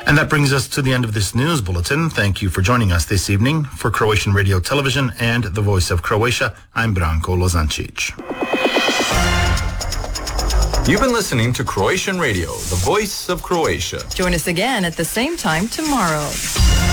And that brings us to the end of this news bulletin. Thank you for joining us this evening. For Croatian Radio Television and the Voice of Croatia, I'm Branko Lozancic. You've been listening to Croatian Radio, the Voice of Croatia. Join us again at the same time tomorrow.